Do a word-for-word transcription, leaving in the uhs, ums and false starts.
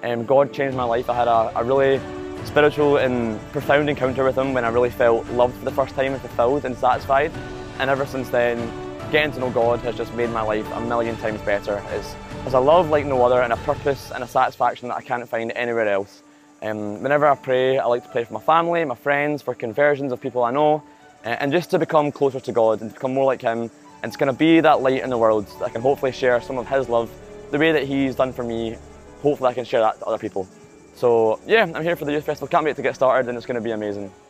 Um, God changed my life. I had a, a really spiritual and profound encounter with Him when I really felt loved for the first time and fulfilled and satisfied. And ever since then, getting to know God has just made my life a million times better. It's, it's a love like no other and a purpose and a satisfaction that I can't find anywhere else. Um, whenever I pray, I like to pray for my family, my friends, for conversions of people I know, and just to become closer to God and to become more like Him, and to kind of be that light in the world that I can hopefully share some of His love, the way that He's done for me. Hopefully I can share that to other people. So yeah, I'm here for the Youth Festival, can't wait to get started, and it's going to be amazing.